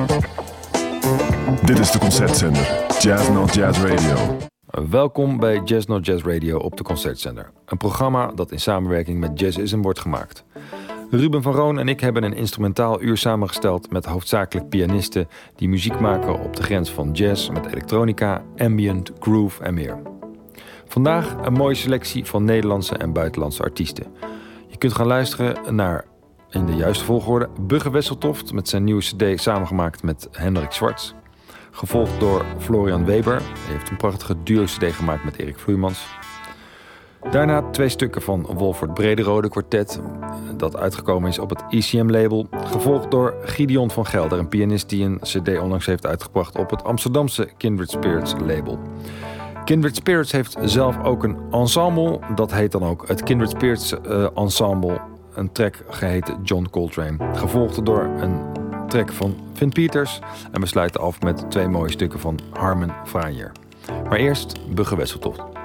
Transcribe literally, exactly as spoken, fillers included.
Dit is de Concertzender, Jazz Not Jazz Radio. Welkom bij Jazz Not Jazz Radio op de Concertzender. Een programma dat in samenwerking met Jazzism wordt gemaakt. Ruben van Roon en ik hebben een instrumentaal uur samengesteld met hoofdzakelijk pianisten die muziek maken op de grens van jazz met elektronica, ambient, groove en meer. Vandaag een mooie selectie van Nederlandse en buitenlandse artiesten. Je kunt gaan luisteren naar, in de juiste volgorde, Bugge Wesseltoft met zijn nieuwe cd samengemaakt met Hendrik Zwarts. Gevolgd door Florian Weber. Hij heeft een prachtige duo-cd gemaakt met Erik Vloeimans. Daarna twee stukken van Wolfert Brederode Quartet, dat uitgekomen is op het E C M-label. Gevolgd door Gideon van Gelder, een pianist die een cd onlangs heeft uitgebracht op het Amsterdamse Kindred Spirits label. Kindred Spirits heeft zelf ook een ensemble, dat heet dan ook het Kindred Spirits uh, Ensemble. Een track geheten John Coltrane. Gevolgd door een track van Vin Peters. En we sluiten af met twee mooie stukken van Harmen Franier. Maar eerst Bugge Wesseltoft.